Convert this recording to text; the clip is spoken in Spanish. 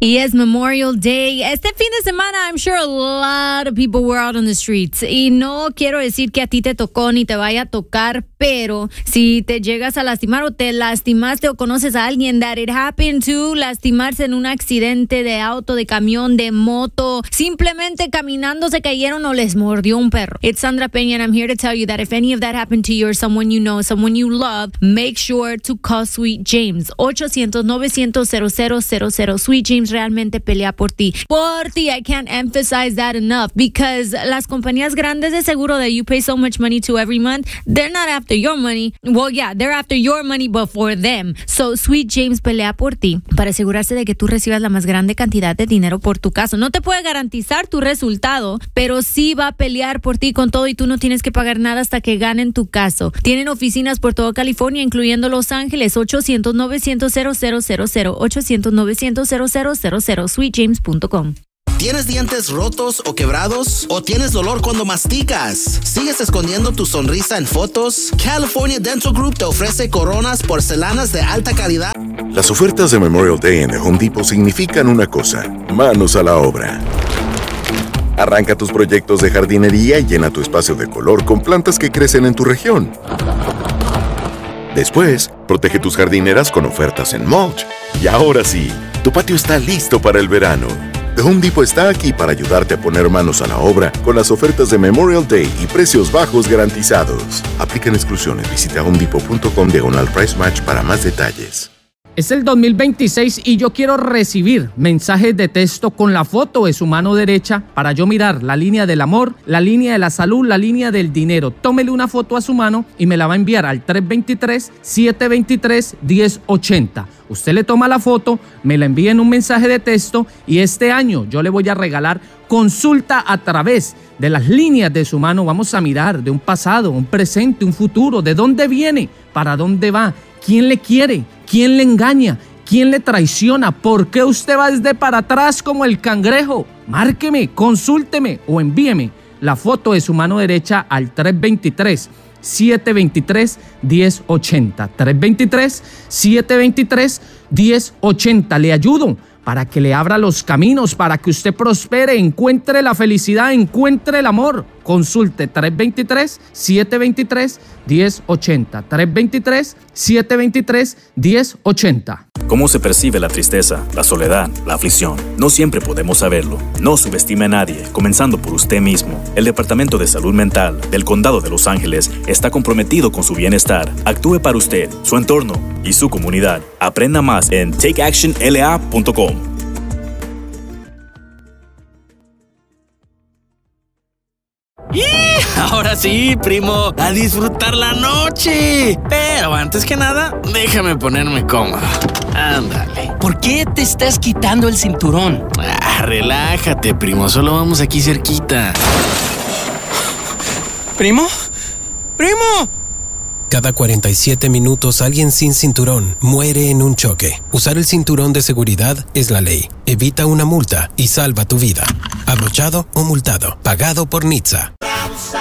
Y es Memorial Day. Este fin de semana, I'm sure a lot of people were out on the streets. Y no quiero decir que a ti te tocó ni te vaya a tocar, pero si te llegas a lastimar o te lastimaste o conoces a alguien that it happened to, lastimarse en un accidente de auto, de camión, de moto, simplemente caminando se cayeron o les mordió un perro. It's Sandra Peña and I'm here to tell you that if any of that happened to you or someone you know, someone you love, make sure to call Sweet James. 800-900-0000. Sweet James realmente pelea por ti. Por ti, I can't emphasize that enough because las compañías grandes de seguro that you pay so much money to every month, they're not after your money. Well, yeah, they're after your money, but for them. So Sweet James pelea por ti para asegurarse de que tú recibas la más grande cantidad de dinero por tu caso. No te puede garantizar tu resultado, pero sí va a pelear por ti con todo y tú no tienes que pagar nada hasta que ganen tu caso. Tienen oficinas por toda California, incluyendo Los Ángeles. 800-900-0000. 800-900-0000. SweetJames.com. ¿Tienes dientes rotos o quebrados? ¿O tienes dolor cuando masticas? ¿Sigues escondiendo tu sonrisa en fotos? California Dental Group te ofrece coronas porcelanas de alta calidad. Las ofertas de Memorial Day en The Home Depot significan una cosa: manos a la obra. Arranca tus proyectos de jardinería y llena tu espacio de color con plantas que crecen en tu región. Después, protege tus jardineras con ofertas en mulch. Y ahora sí, tu patio está listo para el verano. The Home Depot está aquí para ayudarte a poner manos a la obra con las ofertas de Memorial Day y precios bajos garantizados. Aplican exclusiones. Visita homedepot.com/price match para más detalles. Es el 2026 y yo quiero recibir mensajes de texto con la foto de su mano derecha para yo mirar la línea del amor, la línea de la salud, la línea del dinero. Tómele una foto a su mano y me la va a enviar al 323-723-1080. Usted le toma la foto, me la envía en un mensaje de texto y este año yo le voy a regalar consulta a través de las líneas de su mano. Vamos a mirar de un pasado, un presente, un futuro, de dónde viene, para dónde va, quién le quiere, quién le engaña, quién le traiciona, por qué usted va desde para atrás como el cangrejo. Márqueme, consúlteme o envíeme la foto de su mano derecha al 323-723-1080. 323-723-1080. Le ayudo para que le abra los caminos, para que usted prospere, encuentre la felicidad, encuentre el amor. Consulte 323-723-1080. 323-723-1080. ¿Cómo se percibe la tristeza, la soledad, la aflicción? No siempre podemos saberlo. No subestime a nadie, comenzando por usted mismo. El Departamento de Salud Mental del Condado de Los Ángeles está comprometido con su bienestar. Actúe para usted, su entorno y su comunidad. Aprenda más en takeactionla.com. Ahora sí, primo, a disfrutar la noche. Pero antes que nada, déjame ponerme cómodo. Ándale. ¿Por qué te estás quitando el cinturón? Relájate, primo, solo vamos aquí cerquita. ¿Primo? ¡Primo! Cada 47 minutos alguien sin cinturón muere en un choque. Usar el cinturón de seguridad es la ley. Evita una multa y salva tu vida. Abrochado o multado. Pagado por NHTSA.